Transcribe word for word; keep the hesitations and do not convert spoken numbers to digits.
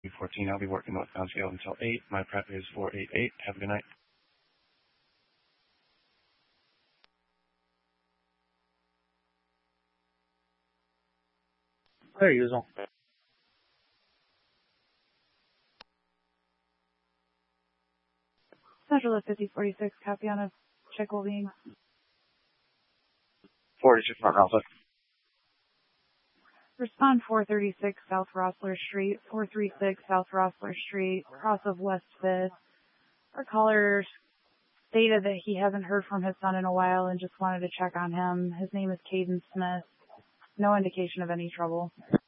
fourteen. I'll be working northbound scale until eight. My prep is four eight eight. Have a good night. Clear usual. Central of fifty forty-six, copy on a check will being. forty-six Mark Alpha. Respond four thirty-six South Rossler Street, four thirty-six South Rossler Street, cross of West fifth. Our caller stated that he hasn't heard from his son in a while and just wanted to check on him. His name is Caden Smith. No indication of any trouble.